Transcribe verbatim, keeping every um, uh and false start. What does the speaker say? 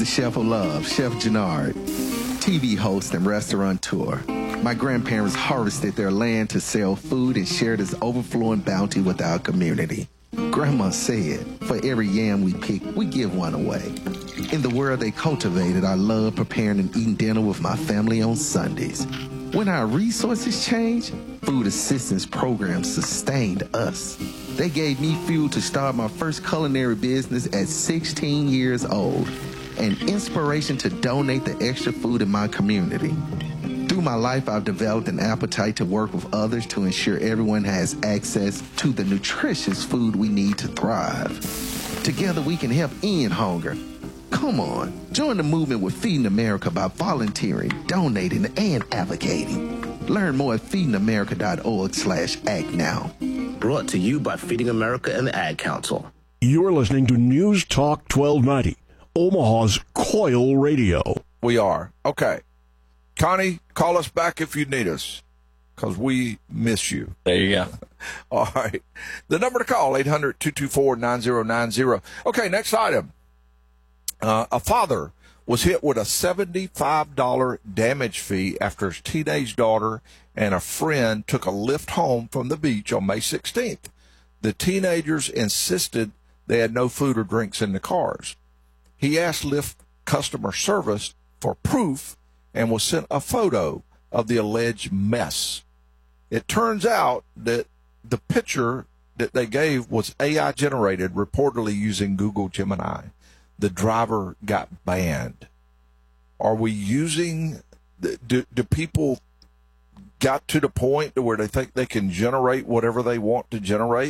Chef of Love, Chef Jannard, T V host and restaurateur. My grandparents harvested their land to sell food and share this overflowing bounty with our community. Grandma said, for every yam we pick, we give one away. In the world they cultivated, I love preparing and eating dinner with my family on Sundays. When our resources changed, food assistance programs sustained us. They gave me fuel to start my first culinary business at sixteen years old, and inspiration to donate the extra food in my community. Through my life, I've developed an appetite to work with others to ensure everyone has access to the nutritious food we need to thrive. Together, we can help end hunger. Come on, join the movement with Feeding America by volunteering, donating, and advocating. Learn more at feedingamerica.org slash act now. Brought to you by Feeding America and the Ad Council. You're listening to News Talk twelve ninety, Omaha's Coil Radio. We are. Okay. Connie, call us back if you need us, because we miss you. There you go. All right. The number to call, eight hundred, two two four, nine zero nine zero. Okay, next item. Uh, a father was hit with a seventy-five dollars damage fee after his teenage daughter and a friend took a lift home from the beach on May sixteenth. The teenagers insisted they had no food or drinks in the cars. He asked Lyft customer service for proof and was sent a photo of the alleged mess. It turns out that the picture that they gave was A I generated, reportedly using Google Gemini. The driver got banned. Are we using, do, do people got to the point where they think they can generate whatever they want to generate?